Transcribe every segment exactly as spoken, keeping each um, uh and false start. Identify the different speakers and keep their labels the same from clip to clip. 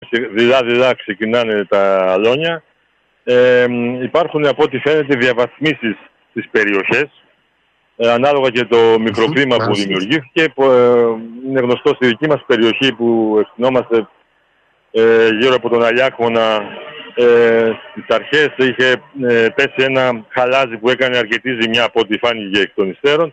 Speaker 1: δειλά-δειλά ξεκινάνε τα αλόνια. Ε, υπάρχουν από ό,τι φαίνεται διαβαθμίσεις στις περιοχές, ε, ανάλογα και το μικροκλίμα που δημιουργήθηκε. Που, ε, είναι γνωστό στη δική μας περιοχή που ευθυνόμαστε ε, γύρω από τον Αλιάκμονα, ε, στις αρχές είχε ε, πέσει ένα χαλάζι που έκανε αρκετή ζημιά από ό,τι φάνηκε εκ των υστέρων.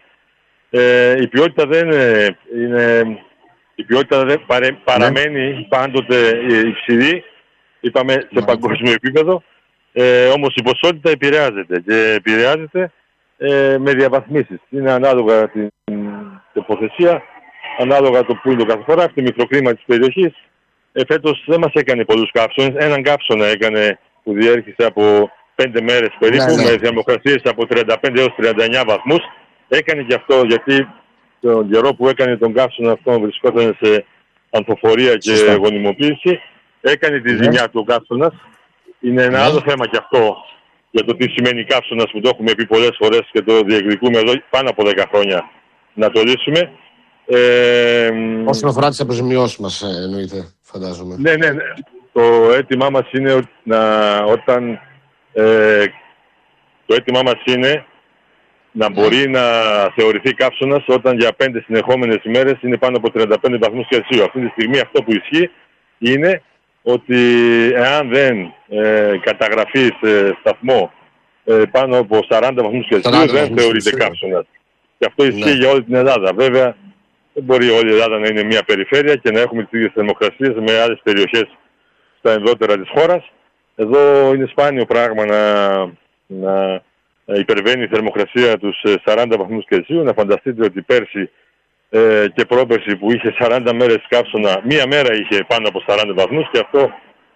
Speaker 1: Ε, η ποιότητα δεν είναι, είναι η ποιότητα δεν παρε, παραμένει ναι. πάντοτε υψηλή, είπαμε σε ναι. παγκόσμιο επίπεδο, ε, όμως η ποσότητα επηρεάζεται και επηρεάζεται ε, με διαβαθμίσεις. Είναι ανάλογα την τοποθεσία, ανάλογα το που είναι το κάθε φορά, το μικροκλίμα της περιοχής. Ε, φέτος δεν μας έκανε πολλούς καύσονες, έναν καύσωνα έκανε που διέρχησε από πέντε μέρες περίπου, ναι, ναι. με θερμοκρασίες από τριάντα πέντε έως τριάντα εννέα βαθμούς. Έκανε και αυτό γιατί τον καιρό που έκανε τον καύσωνα αυτό βρισκόταν σε ανθοφορία και Σωστά. γονιμοποίηση. Έκανε τη ζημιά ναι. του καύσωνας. Είναι ένα ναι. άλλο θέμα και αυτό για το τι σημαίνει καύσωνας που το έχουμε πει πολλές φορές και το διεκδικούμε εδώ πάνω από δέκα χρόνια να το λύσουμε. Ε,
Speaker 2: Όσον αφορά τις αποζημιώσεις μας εννοείται, φαντάζομαι.
Speaker 1: Ναι, ναι, ναι. Το αίτημά μας είναι να, όταν ε, το αίτημά μας είναι να μπορεί να θεωρηθεί καύσωνας όταν για πέντε συνεχόμενες ημέρες είναι πάνω από τριάντα πέντε βαθμούς Κελσίου. Αυτή τη στιγμή αυτό που ισχύει είναι ότι εάν δεν ε, καταγραφεί σε σταθμό ε, πάνω από σαράντα βαθμούς Κελσίου δεν θεωρείται καύσωνας. Και αυτό ισχύει ναι. για όλη την Ελλάδα. Βέβαια δεν μπορεί όλη η Ελλάδα να είναι μια περιφέρεια και να έχουμε τις ίδιες θερμοκρασίες με άλλες περιοχές στα ενδότερα της χώρας. Εδώ είναι σπάνιο πράγμα να... να υπερβαίνει η θερμοκρασία τους σαράντα βαθμούς Κελσίου. Να φανταστείτε ότι πέρσι ε, και πρόπερσι που είχε σαράντα μέρες καύσωνα, μία μέρα είχε πάνω από σαράντα βαθμούς και αυτό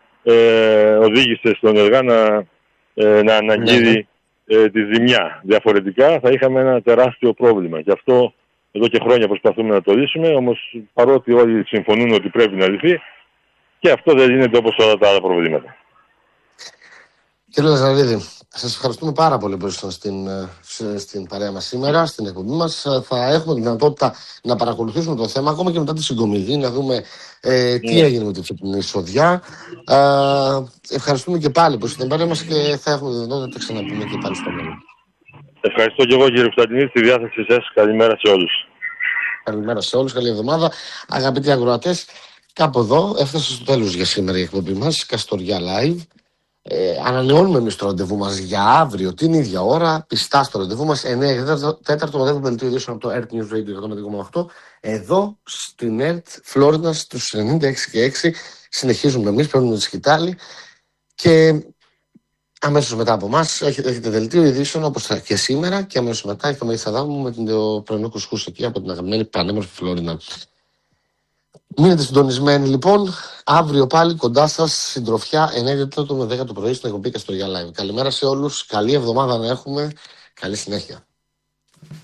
Speaker 1: ε, οδήγησε στον ΕΛΓΑ να, ε, να αναγγείλει ε, τη ζημιά. Διαφορετικά θα είχαμε ένα τεράστιο πρόβλημα και αυτό εδώ και χρόνια προσπαθούμε να το λύσουμε, όμως παρότι όλοι συμφωνούν ότι πρέπει να λυθεί και αυτό δεν γίνεται όπως όλα τα άλλα προβλήματα.
Speaker 2: Κύριε Λαζαρίδη, σας ευχαριστούμε πάρα πολύ που ήσασταν στην, στην παρέα μας σήμερα, στην εκπομπή μας. Θα έχουμε τη δυνατότητα να παρακολουθήσουμε το θέμα ακόμα και μετά τη συγκομιδή, να δούμε ε, τι yeah. έγινε με την φετινή εισοδιά. Ε, ευχαριστούμε και πάλι που ήσασταν στην παρέα μας και θα έχουμε τη δυνατότητα να τα ξαναπούμε και πάλι στο μέλλον.
Speaker 1: Ευχαριστώ και εγώ κύριε Κωνσταντινίδη, στη διάθεσή σας. Καλημέρα σε όλους.
Speaker 2: Καλημέρα σε όλους, καλή εβδομάδα. Αγαπητοί ακροατές, κάπου εδώ έφτασε στο τέλος για σήμερα η εκπομπή μας, Καστοριά Live. Ε, ανανεώνουμε εμείς το ραντεβού μας για αύριο την ίδια ώρα, πιστά στο ραντεβού μας εννιά και τέσσερα μοντέλο δελτίο ειδήσεων από το Earth News Radio εκατόν πέντε κόμμα οκτώ εδώ στην Earth Φλόρινα στους ενενήντα έξι και έξι. Συνεχίζουμε εμείς, παίρνουμε τη σκητάλη και αμέσως μετά από εμάς έχετε, έχετε δελτίο ειδήσεων όπως και σήμερα και αμέσως μετά έχει το Μαγισταδά μου με το πρωινό κουσκούς εκεί από την αγαπημένη πανέμορφη Φλόρινα. Μείνετε συντονισμένοι λοιπόν. Αύριο πάλι κοντά σας συντροφιά εννιά με δέκα το πρωί στην εκπομπή Καστοριά Live. Καλημέρα σε όλους. Καλή εβδομάδα να έχουμε. Καλή συνέχεια.